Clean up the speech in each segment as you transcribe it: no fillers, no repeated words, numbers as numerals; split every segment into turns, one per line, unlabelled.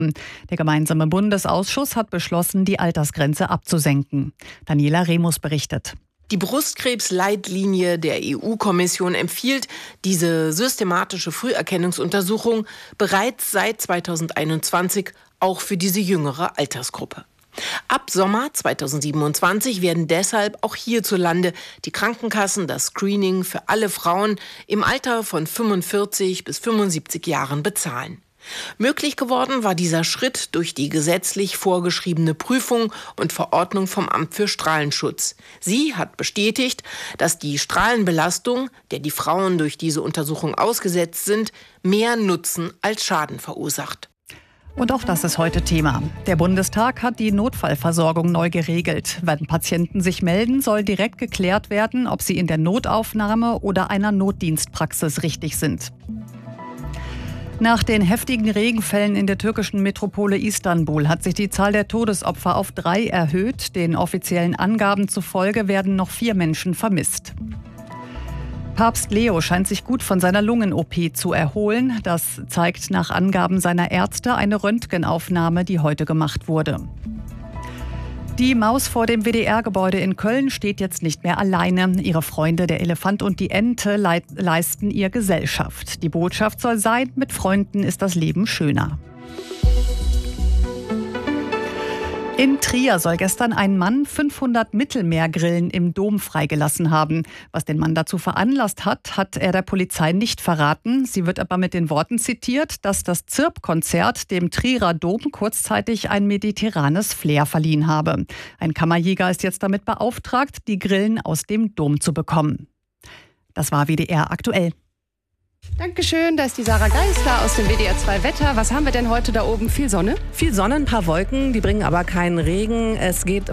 Der gemeinsame Bundesausschuss hat beschlossen, die Altersgrenze abzusenken. Daniela Remus berichtet.
Die Brustkrebsleitlinie der EU-Kommission empfiehlt diese systematische Früherkennungsuntersuchung bereits seit 2021 auch für diese jüngere Altersgruppe. Ab Sommer 2027 werden deshalb auch hierzulande die Krankenkassen das Screening für alle Frauen im Alter von 45 bis 75 Jahren bezahlen. Möglich geworden war dieser Schritt durch die gesetzlich vorgeschriebene Prüfung und Verordnung vom Amt für Strahlenschutz. Sie hat bestätigt, dass die Strahlenbelastung, der die Frauen durch diese Untersuchung ausgesetzt sind, mehr Nutzen als Schaden verursacht.
Und auch das ist heute Thema. Der Bundestag hat die Notfallversorgung neu geregelt. Wenn Patienten sich melden, soll direkt geklärt werden, ob sie in der Notaufnahme oder einer Notdienstpraxis richtig sind. Nach den heftigen Regenfällen in der türkischen Metropole Istanbul hat sich die Zahl der Todesopfer auf 3 erhöht. Den offiziellen Angaben zufolge werden noch 4 Menschen vermisst. Papst Leo scheint sich gut von seiner Lungen-OP zu erholen. Das zeigt nach Angaben seiner Ärzte eine Röntgenaufnahme, die heute gemacht wurde. Die Maus vor dem WDR-Gebäude in Köln steht jetzt nicht mehr alleine. Ihre Freunde, der Elefant und die Ente, leisten ihr Gesellschaft. Die Botschaft soll sein, mit Freunden ist das Leben schöner. In Trier soll gestern ein Mann 500 Mittelmeergrillen im Dom freigelassen haben. Was den Mann dazu veranlasst hat, hat er der Polizei nicht verraten. Sie wird aber mit den Worten zitiert, dass das Zirp-Konzert dem Trierer Dom kurzzeitig ein mediterranes Flair verliehen habe. Ein Kammerjäger ist jetzt damit beauftragt, die Grillen aus dem Dom zu bekommen. Das war WDR aktuell.
Dankeschön, da ist die Sarah Geisler aus dem WDR 2 Wetter. Was haben wir denn heute da oben? Viel Sonne?
Viel Sonne, ein paar Wolken, die bringen aber keinen Regen. Es geht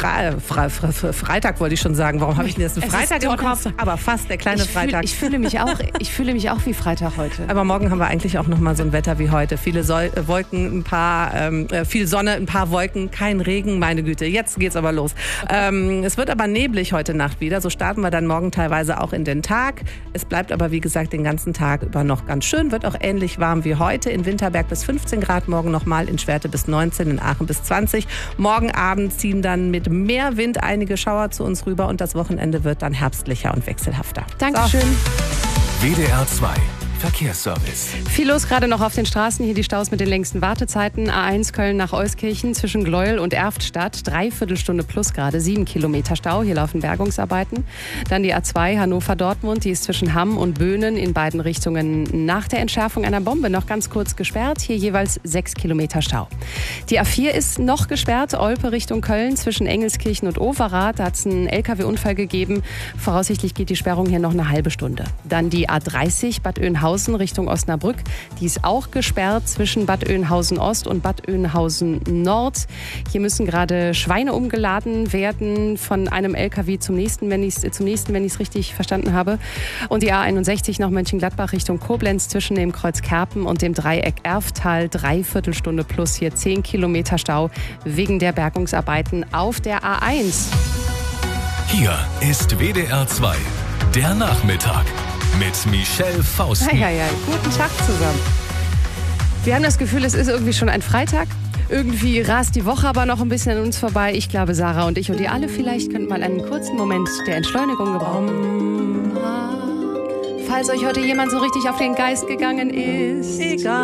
Freitag, wollte ich schon sagen. Warum habe ich denn jetzt einen Freitag im Kopf? Aber fast, der kleine Freitag.
Ich fühle mich auch wie Freitag heute.
Aber morgen haben wir eigentlich auch noch mal so ein Wetter wie heute. Viele Wolken, viel Sonne, ein paar Wolken, kein Regen. Meine Güte, jetzt geht's aber los. Es wird aber neblig heute Nacht wieder. So starten wir dann morgen teilweise auch in den Tag. Es bleibt aber, wie gesagt, den ganzen Tag über noch ganz schön, wird auch ähnlich warm wie heute. In Winterberg bis 15 Grad, morgen nochmal in Schwerte bis 19, in Aachen bis 20. Morgen Abend ziehen dann mit mehr Wind einige Schauer zu uns rüber und das Wochenende wird dann herbstlicher und wechselhafter.
Dankeschön.
So. WDR 2 Verkehrsservice.
Viel los gerade noch auf den Straßen. Hier die Staus mit den längsten Wartezeiten. A1 Köln nach Euskirchen zwischen Gleuel und Erftstadt. 3/4 Stunde plus gerade. 7 Kilometer Stau. Hier laufen Bergungsarbeiten. Dann die A2 Hannover-Dortmund. Die ist zwischen Hamm und Böhnen in beiden Richtungen nach der Entschärfung einer Bombe noch ganz kurz gesperrt. Hier jeweils 6 Kilometer Stau. Die A4 ist noch gesperrt. Olpe Richtung Köln zwischen Engelskirchen und Overath. Da hat es einen LKW-Unfall gegeben. Voraussichtlich geht die Sperrung hier noch eine halbe Stunde. Dann die A30 Bad Oeynhausen Richtung Osnabrück. Die ist auch gesperrt zwischen Bad Oeynhausen Ost und Bad Oeynhausen Nord. Hier müssen gerade Schweine umgeladen werden von einem LKW zum nächsten, wenn ich es richtig verstanden habe. Und die A61 nach Mönchengladbach Richtung Koblenz zwischen dem Kreuz Kerpen und dem Dreieck Erftal. 3/4 Stunde plus hier 10 Kilometer Stau wegen der Bergungsarbeiten auf der A1.
Hier ist WDR 2, der Nachmittag. Mit Michelle Fausten.
Ja. Guten Tag zusammen. Wir haben das Gefühl, es ist irgendwie schon ein Freitag. Irgendwie rast die Woche aber noch ein bisschen an uns vorbei. Ich glaube, Sarah und ich und ihr alle vielleicht könnten mal einen kurzen Moment der Entschleunigung gebrauchen. Falls euch heute jemand so richtig auf den Geist gegangen ist.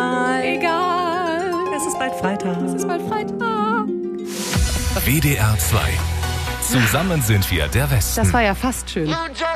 Egal.
Es ist bald Freitag.
WDR 2. Zusammen sind wir der Westen.
Das war ja fast schön.